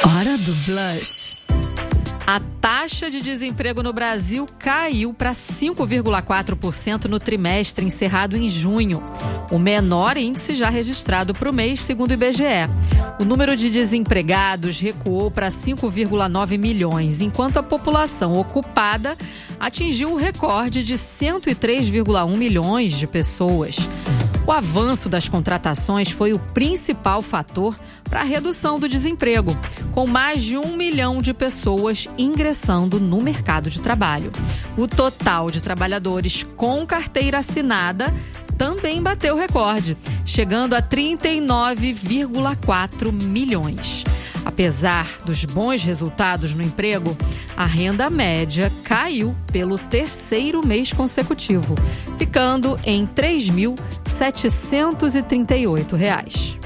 Hora do Blush. A taxa de desemprego no Brasil caiu para 5,4% no trimestre encerrado em junho, o menor índice já registrado para o mês, segundo o IBGE. O número de desempregados recuou para 5,9 milhões, enquanto a população ocupada atingiu o recorde de 103,1 milhões de pessoas. O avanço das contratações foi o principal fator para a redução do desemprego, com mais de 1 milhão de pessoas ingressando no mercado de trabalho. O total de trabalhadores com carteira assinada também bateu recorde, chegando a 39,4 milhões. Apesar dos bons resultados no emprego, a renda média caiu pelo terceiro mês consecutivo, ficando em R$ 3.738.